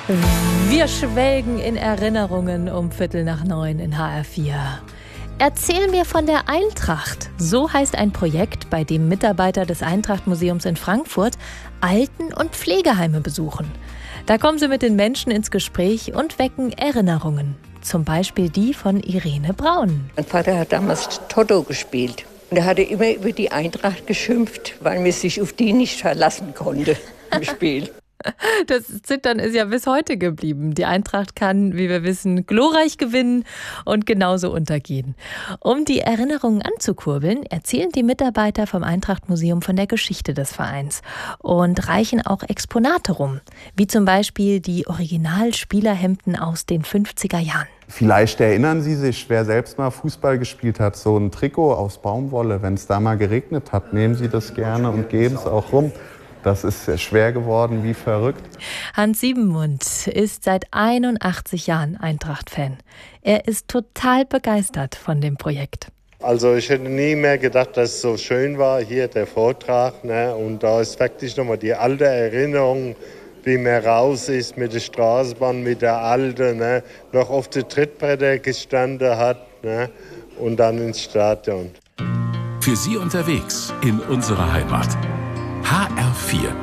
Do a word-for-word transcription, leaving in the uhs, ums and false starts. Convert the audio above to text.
Wir schwelgen in Erinnerungen um Viertel nach neun in H R vier. Erzähl mir von der Eintracht. So heißt ein Projekt, bei dem Mitarbeiter des Eintracht-Museums in Frankfurt Alten- und Pflegeheime besuchen. Da kommen sie mit den Menschen ins Gespräch und wecken Erinnerungen. Zum Beispiel die von Irene Braun. Mein Vater hat damals Toto gespielt. Und er hatte immer über die Eintracht geschimpft, weil man sich auf die nicht verlassen konnte im Spiel. Das Zittern ist ja bis heute geblieben. Die Eintracht kann, wie wir wissen, glorreich gewinnen und genauso untergehen. Um die Erinnerungen anzukurbeln, erzählen die Mitarbeiter vom Eintracht-Museum von der Geschichte des Vereins und reichen auch Exponate rum, wie zum Beispiel die Original-Spielerhemden aus den fünfziger Jahren. Vielleicht erinnern Sie sich, wer selbst mal Fußball gespielt hat, so ein Trikot aus Baumwolle. Wenn es da mal geregnet hat, nehmen Sie das gerne und geben es auch rum. Das ist sehr schwer geworden, wie verrückt. Hans Siebenmund ist seit einundachtzig Jahren Eintracht-Fan. Er ist total begeistert von dem Projekt. Also ich hätte nie mehr gedacht, dass es so schön war, hier der Vortrag. Ne? Und da ist wirklich nochmal die alte Erinnerung, wie man raus ist mit der Straßenbahn, mit der Alten, ne? Noch auf den Trittbretter gestanden hat, ne? Und dann ins Stadion. Für Sie unterwegs in unserer Heimat. H R vier.